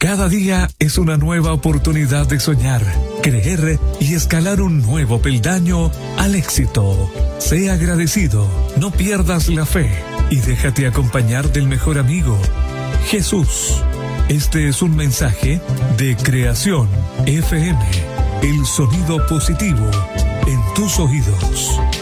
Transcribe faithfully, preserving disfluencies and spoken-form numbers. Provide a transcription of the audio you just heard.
Cada día es una nueva oportunidad de soñar, creer y escalar un nuevo peldaño al éxito. Sea agradecido, no pierdas la fe y déjate acompañar del mejor amigo, Jesús. Este es un mensaje de Creación F M, el sonido positivo en tus oídos.